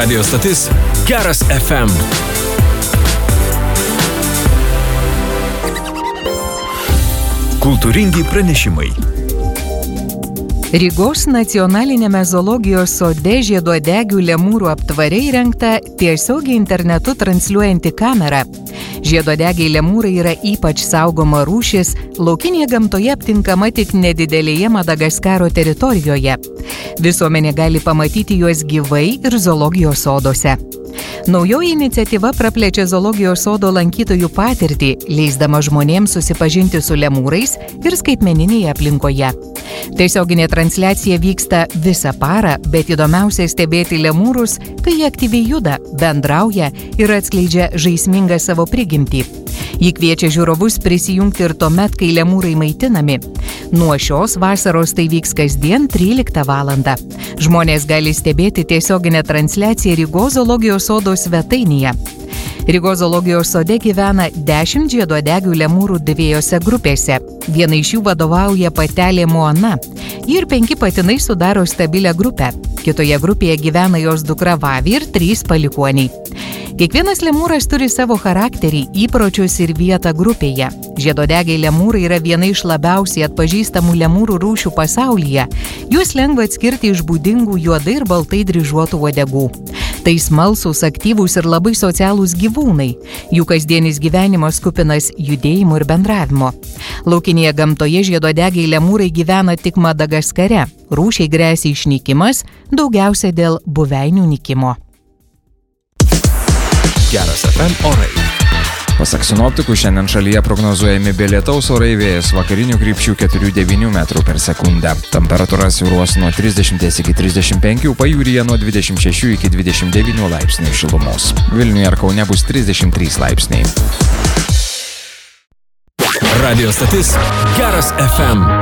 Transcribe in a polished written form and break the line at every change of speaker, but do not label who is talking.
Radio stotis Geras FM. Kultūringi pranešimai.
Rygos nacionalinėme zoologijos sode žieduodegių lemūrų aptvare įrengta tiesiogiai internetu transliuojanti kamera. Žieduodegiai lemūrai yra ypač saugoma rūšis, laukinėje gamtoje aptinkama tik nedidelėje Madagaskaro teritorijoje. Visuomenė gali pamatyti juos gyvai ir zoologijos soduose. Naujoji iniciatyva praplečia zoologijos sodo lankytojų patirtį, leisdama žmonėms susipažinti su lemūrais ir skaitmeninėje aplinkoje. Tiesioginė transliacija vyksta visą parą, bet įdomiausia stebėti lemūrus, kai jie aktyviai juda, bendrauja ir atskleidžia žaismingą savo prigimtį. Ji kviečia žiūrovus prisijungti ir tuomet, kai lemūrai maitinami. Nuo šios vasaros tai vyks kasdien 13 valandą. Žmonės gali stebėti tiesioginę transliaciją Rygos zoologijos sodo svetainėje. Rygos zoologijos sode gyvena 10 žieduodegių lemūrų 2 grupėse. Viena iš jų vadovauja patelė Moana. Ji ir 5 patinai sudaro stabilią grupę. Kitoje grupėje gyvena jos dukra Vavi ir 3 palikuoniai. Kiekvienas lemūras turi savo charakterį, įpročius ir vietą grupėje. Žieduodegiai lemūrai yra viena iš labiausiai atpažįstamų lemūrų rūšių pasaulyje. Juos lengva atskirti iš būdingų juodai ir baltai dryžuotų uodegų. Tai smalsūs, aktyvūs ir labai socialūs gyvūnai. Jų kasdienis gyvenimas kupinas judėjimo ir bendravimo. Laukinėje gamtoje žieduodegiai lemūrai gyvena tik Madagaskare. Rūšiai gresia išnykimas, daugiausia dėl buveinių nykimo.
Geras FM orai.
Pasak sinoptikų, šiandien šalyje prognozuojami be lietaus orai, vėjas vakarinių krypčių 4–9 metrų per sekundę. Temperatūra svyruos nuo 30 iki 35, pajūryje nuo 26 iki 29 laipsnių šilumos. Vilniuje ir Kaune bus 33 laipsniai.
Radio stotis Geras FM.